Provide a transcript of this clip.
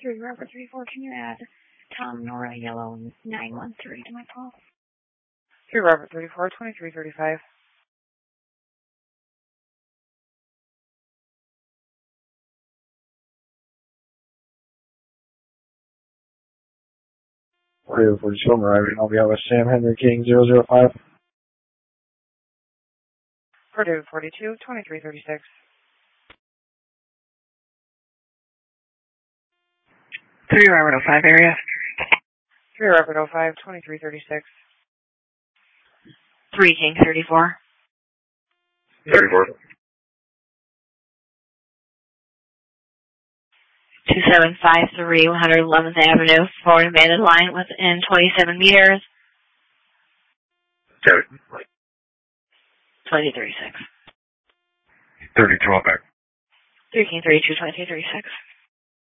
3 Robert 34, can you add Tom Nora Yellow 913 to my call? 3 Robert 34, 2335. Radio 47, arriving. I'll be out with Sam Henry King 005. Purdue 42, 2336. 3 Robert 05 area. 3 Robert 05, 2336. 3 King 34. 34. 2753 111th Avenue, forward abandoned line within 27 meters. 2036. 32 back. 3 King 32, 2336.